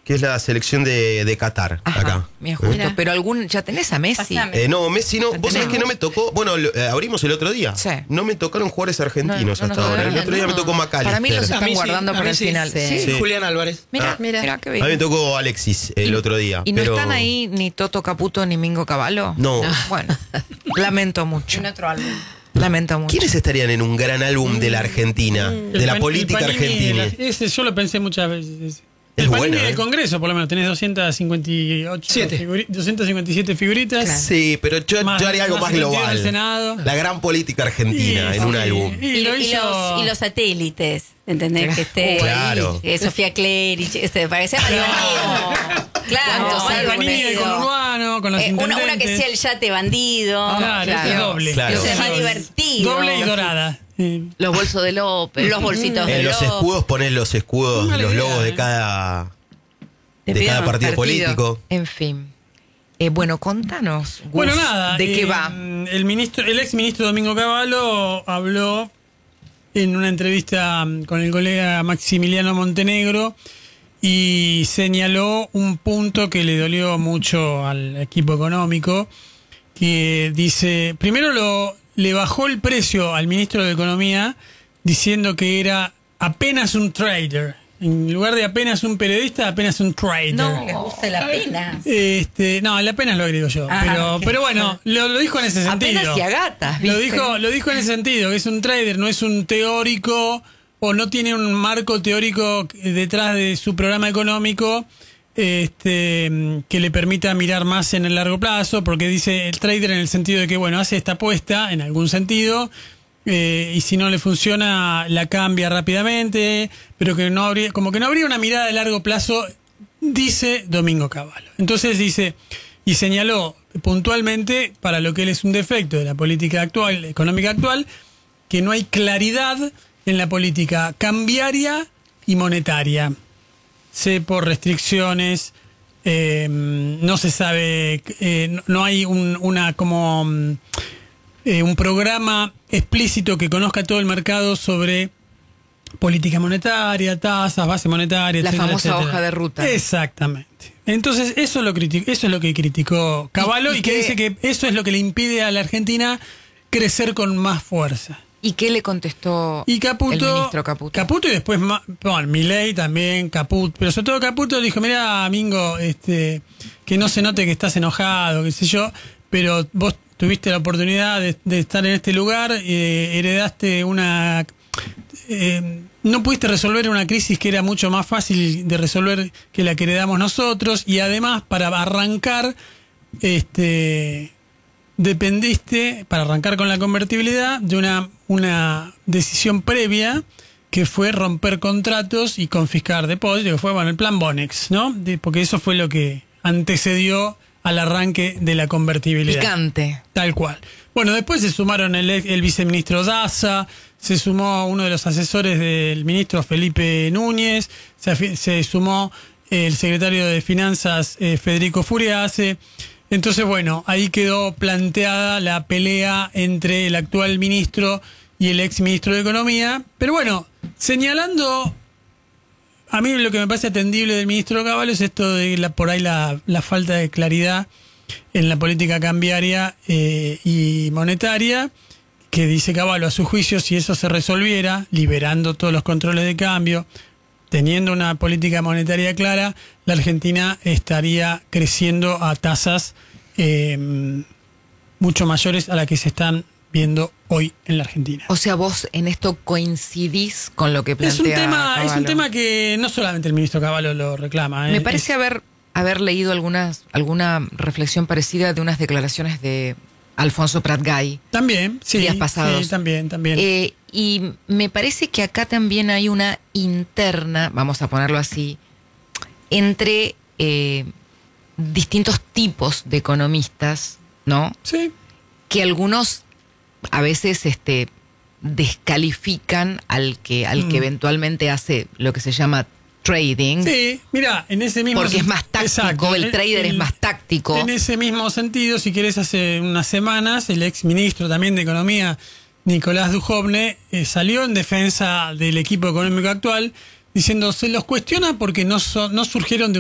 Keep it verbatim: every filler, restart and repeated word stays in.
que es la selección de, de Qatar. Ajá, acá. Mira, justo. Mira. Pero algún, ¿ya tenés a Messi? Eh, no, Messi no. Vos sabés ¿Tenemos? que no me tocó. Bueno, lo, eh, abrimos el otro día. Sí. No me tocaron jugadores argentinos No, no hasta nos ahora. El tocaron, otro día no. me tocó McAllister. Para mí los A están mí sí, guardando a para mí el sí. final. Sí. Sí. Julián Álvarez. Mira, Ah. mira, Mira. qué A mí bien. me tocó Alexis el otro día. ¿Y no pero... están ahí ni Toto Caputo ni Mingo Cavallo? No. Bueno, lamento mucho. En otro álbum. Lamento mucho. ¿Quiénes estarían en un gran álbum de la Argentina? El De la pan- política el Panini argentina. de la- ese yo lo pensé muchas veces. Es El Panini buena, del ¿eh? Congreso, por lo menos, tenés doscientas cincuenta y ocho Siete. figuri- doscientas cincuenta y siete figuritas. Claro. Sí, pero yo, Más- yo haría algo más más sentido del global. Senado. La gran política argentina Y- en un y- álbum. Y, Y, lo y hizo. los, y los satélites, ¿entendés? Que esté Claro. que Sofía Cleric, este, parece más divertido. Claro, ¿Cuántos más el Panini del divertido. conurbano, con los Eh, una, intendentes. una que sea el yate bandido. Claro, Claro. ese es doble. Claro. O sea, más Doble. divertido. Doble y dorada. Eh, Los bolsos de López. Los bolsitos de En los López. escudos ponés los escudos, Mala los idea, logos de ¿eh? cada, Te de pido cada un partido, Partido. político. En fin. Eh, bueno, contanos, Gus, Bueno, nada. ¿de qué eh, va? El ministro, el ex ministro Domingo Cavallo habló en una entrevista con el colega Maximiliano Montenegro y señaló un punto que le dolió mucho al equipo económico, que dice, primero lo, le bajó el precio al ministro de Economía diciendo que era apenas un trader. En lugar de apenas un periodista, apenas un trader. No, me gusta la pena. Este, no, la pena lo agrego yo. Ah, pero, ok. pero bueno, lo, lo dijo en ese sentido. Apenas y a gatas, Lo ¿viste? dijo, lo dijo en ese sentido, que es un trader, no es un teórico o no tiene un marco teórico detrás de su programa económico este, que le permita mirar más en el largo plazo, porque dice el trader en el sentido de que, bueno, hace esta apuesta en algún sentido. Eh, y si no le funciona, la cambia rápidamente, pero que no habría, como que no habría una mirada de largo plazo, dice Domingo Cavallo. Entonces dice, y señaló puntualmente, para lo que él es un defecto de la política actual, económica actual, que no hay claridad en la política cambiaria y monetaria. Sé por restricciones, eh, no se sabe, eh, no, no hay un, una como... Eh, un programa explícito que conozca todo el mercado sobre política monetaria, tasas, base monetaria, La etcétera, famosa etcétera. hoja de ruta. Exactamente. Entonces, eso, lo criti- eso es lo que criticó Cavallo ¿Y- y, y que qué- dice que eso es lo que le impide a la Argentina crecer con más fuerza. ¿Y qué le contestó Y Caputo, el ministro Caputo? Caputo y después, ma- bueno, Milei también, Caputo, pero sobre todo Caputo dijo, mira, Mingo, este, que no se note que estás enojado, qué sé yo, pero vos tuviste la oportunidad de, de estar en este lugar, eh, heredaste una... eh, no pudiste resolver una crisis que era mucho más fácil de resolver que la que heredamos nosotros, y además, para arrancar, este... dependiste, para arrancar con la convertibilidad, de una, una decisión previa que fue romper contratos y confiscar depósitos, que fue, bueno, el plan Bonex, ¿no? De- porque eso fue lo que antecedió al arranque de la convertibilidad. Picante. Tal cual. Bueno, después se sumaron el, el viceministro Daza, se sumó uno de los asesores del ministro Felipe Núñez, se, afi- se sumó el secretario de Finanzas eh, Federico Furiace. Entonces, bueno, ahí quedó planteada la pelea entre el actual ministro y el ex ministro de Economía. Pero bueno, señalando, a mí lo que me parece atendible del ministro Cavallo es esto de la, por ahí la, la falta de claridad en la política cambiaria eh, y monetaria, que dice Cavallo, a su juicio, si eso se resolviera, liberando todos los controles de cambio, teniendo una política monetaria clara, la Argentina estaría creciendo a tasas eh, mucho mayores a las que se están viendo hoy en la Argentina. O sea, vos en esto coincidís con lo que Es plantea un tema, es un Cavallo. tema que no solamente el ministro Cavallo lo reclama. Me eh, parece es- haber, haber leído algunas, alguna reflexión parecida de unas declaraciones de Alfonso Prat-Gay. También, sí. días pasados. Sí, también, también. Eh, y me parece que acá también hay una interna, vamos a ponerlo así, entre eh, distintos tipos de economistas, ¿no? sí. Que algunos a veces este, descalifican al que, al que Mm. eventualmente hace lo que se llama trading. Sí, mira, en ese mismo Porque es más táctico, Exacto, el en- trader es en- más táctico. En ese mismo sentido, si querés, hace unas semanas, el ex ministro también de Economía, Nicolás Dujovne, eh, salió en defensa del equipo económico actual, diciendo se los cuestiona porque no, son, no surgieron de